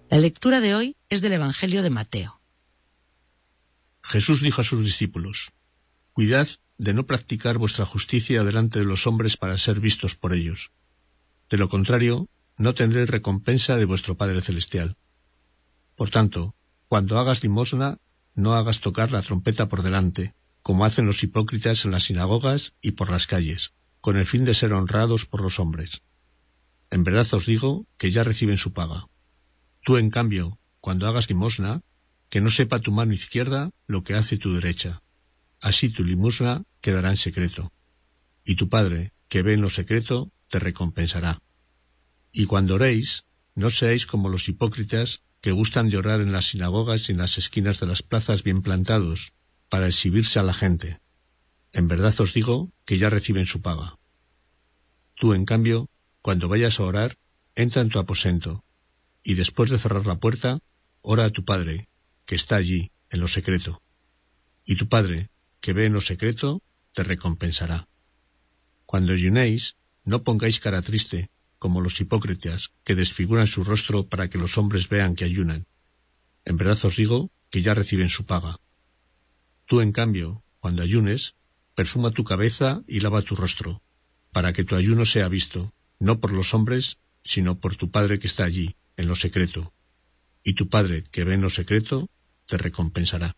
La lectura de hoy es del Evangelio de Mateo. Jesús dijo a sus discípulos: Cuidad de no practicar vuestra justicia delante de los hombres para ser vistos por ellos. De lo contrario, no tendréis recompensa de vuestro Padre Celestial. Por tanto, cuando hagas limosna, no hagas tocar la trompeta por delante, como hacen los hipócritas en las sinagogas y por las calles, con el fin de ser honrados por los hombres. En verdad os digo que ya reciben su paga. Tú, en cambio, cuando hagas limosna, que no sepa tu mano izquierda lo que hace tu derecha. Así tu limosna quedará en secreto. Y tu Padre, que ve en lo secreto, te recompensará. Y cuando oréis, no seáis como los hipócritas que gustan de orar en las sinagogas y en las esquinas de las plazas bien plantados, para exhibirse a la gente. En verdad os digo que ya reciben su paga. Tú, en cambio, cuando vayas a orar, entra en tu aposento, y después de cerrar la puerta, ora a tu Padre, que está allí, en lo secreto. Y tu Padre, que ve en lo secreto, te recompensará. Cuando ayunéis, no pongáis cara triste, como los hipócritas, que desfiguran su rostro para que los hombres vean que ayunan. En verdad os digo que ya reciben su paga. Tú, en cambio, cuando ayunes, perfuma tu cabeza y lava tu rostro, para que tu ayuno sea visto, no por los hombres, sino por tu Padre que está allí, en lo secreto. Y tu Padre, que ve en lo secreto, te recompensará.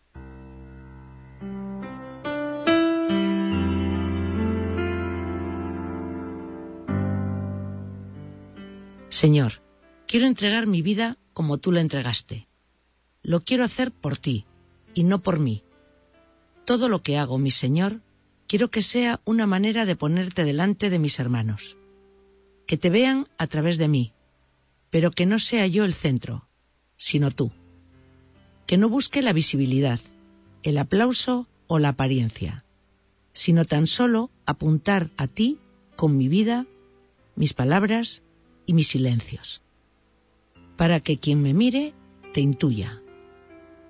Señor, quiero entregar mi vida como tú la entregaste. Lo quiero hacer por ti, y no por mí. Todo lo que hago, mi Señor, quiero que sea una manera de ponerte delante de mis hermanos. Que te vean a través de mí, pero que no sea yo el centro, sino tú. Que no busque la visibilidad, el aplauso o la apariencia, sino tan solo apuntar a ti con mi vida, mis palabras y mis silencios, para que quien me mire te intuya.